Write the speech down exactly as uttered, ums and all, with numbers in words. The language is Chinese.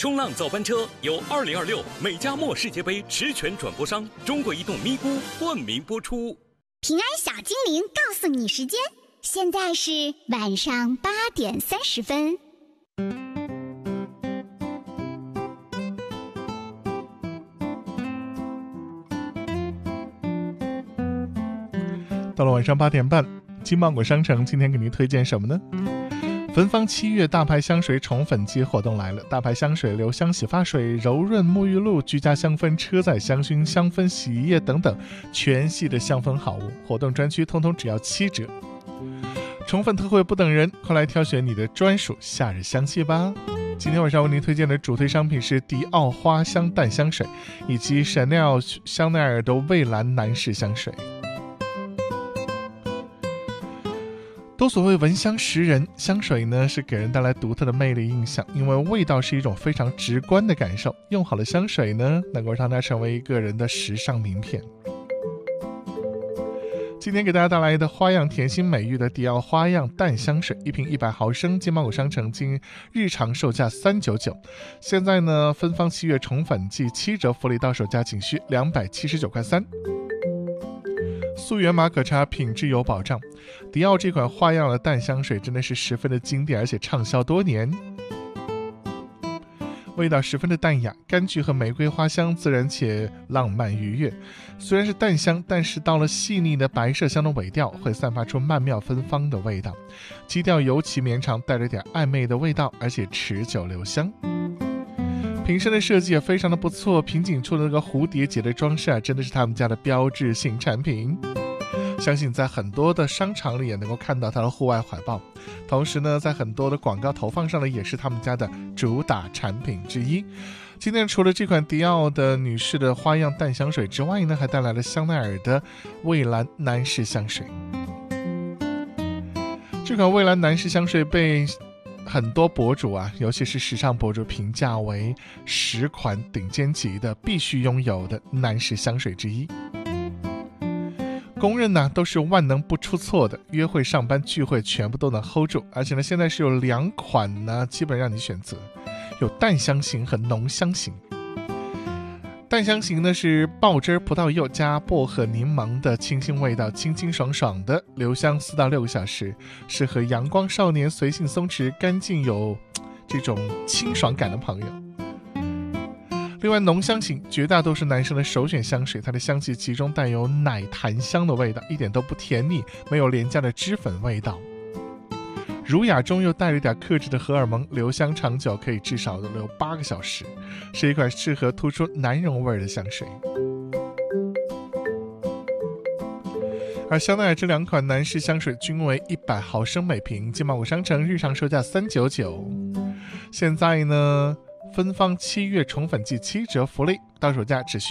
冲浪早班车由二零二六美加墨世界杯实权转播商中国移动咪咕冠名播出。 平安小精灵告诉你时间，现在是晚上八点三十分。 到了晚上八点半，金芒果商城今天给您推荐什么呢？芬芳七月大牌香水宠粉季活动来了，大牌香水、留香洗发水、柔润沐浴露、居家香氛、车载香薰、香氛洗衣液等等全系的香氛好物，活动专区通通只要七折。宠粉特惠不等人，快来挑选你的专属夏日香气吧。今天晚上为您推荐的主推商品是迪奥花香淡香水以及 Chanel 香奈儿的蔚蓝男士香水。都所谓闻香识人，香水呢是给人带来独特的魅力印象，因为味道是一种非常直观的感受，用好的香水呢能够让它成为一个人的时尚名片。今天给大家带来的花样甜心美誉的迪奥花样淡香水，一瓶一百毫升，金芒果商城经日常售价三百九十九，现在呢芬芳七月宠粉季七折福利，到手价仅需两百七十九块三。溯源码可查，品质有保障。迪奥这款花样的淡香水真的是十分的经典，而且畅销多年。味道十分的淡雅，柑橘和玫瑰花香自然且浪漫愉悦。虽然是淡香，但是到了细腻的白麝香的尾调，会散发出曼妙芬芳的味道，基调尤其绵长，带着点暧昧的味道，而且持久留香。瓶身的设计也非常的不错，瓶颈处的那个蝴蝶结的装饰啊，真的是他们家的标志性产品。相信在很多的商场里也能够看到它的户外海报，同时呢，在很多的广告投放上呢，也是他们家的主打产品之一。今天除了这款迪奥的女士的花样淡香水之外呢，还带来了香奈儿的蔚蓝男士香水。这款蔚蓝男士香水被很多博主啊，尤其是时尚博主评价为十款顶尖级的必须拥有的男士香水之一，公认呢都是万能不出错的，约会、上班、聚会全部都能 hold 住。而且呢，现在是有两款呢，基本让你选择，有淡香型和浓香型。淡香型呢是爆汁葡萄柚加薄荷柠檬的清新味道，清清爽爽的，留香四到六个小时，适合阳光少年、随性松弛、干净有这种清爽感的朋友。另外浓香型绝大多数男生的首选香水，它的香气其中带有奶檀香的味道，一点都不甜腻，没有廉价的脂粉味道，儒雅中又带了点克制的荷尔蒙，留香长久，可以至少留八个小时，是一款适合突出男人味的香水。而香奈儿这两款男士香水均为一百毫升每瓶，金芒果商城日常售价三百九十九，现在呢芬芳七月宠粉季七折福利，到手价只需